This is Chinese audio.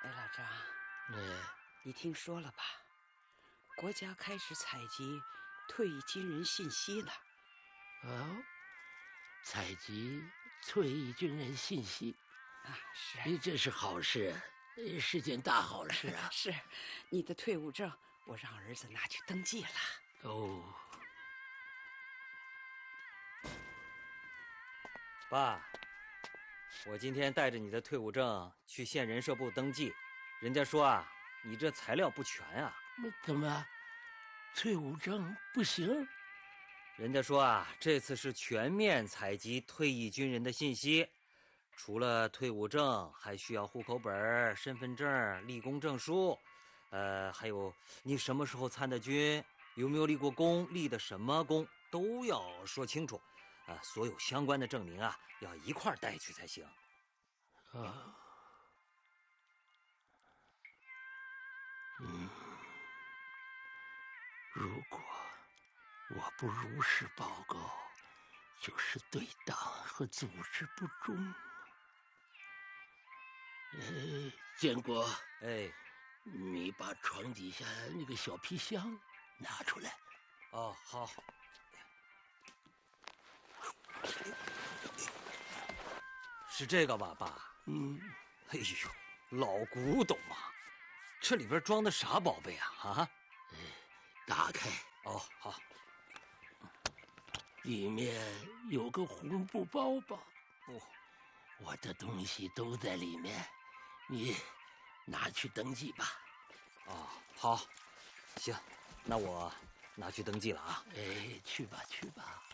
老张，你听说了吧？国家开始采集退役军人信息了。 哦，采集退役军人信息啊，是， 这是好事，是件大好事啊！ 是，你的退伍证我让儿子拿去登记了。 哦， 爸，我今天带着你的退伍证去县人社部登记，人家说啊，你这材料不全啊。 怎么，退伍证不行？ 人家说啊，这次是全面采集退役军人的信息，除了退伍证，还需要户口本、身份证、立功证书，还有你什么时候参的军，有没有立过功，立的什么功，都要说清楚。所有相关的证明啊，要一块儿带去才行。 如果我不如实报告，就是对党和组织不忠。建国，你把床底下那个小皮箱拿出来。 哦，好。是这个吧，爸？哎呦，老古董啊！这里边装的啥宝贝啊？ 打开。 哦，好。 里面有个红布包包。我的东西都在里面，你拿去登记吧。 哦，好，行，那我拿去登记了啊。 去吧去吧。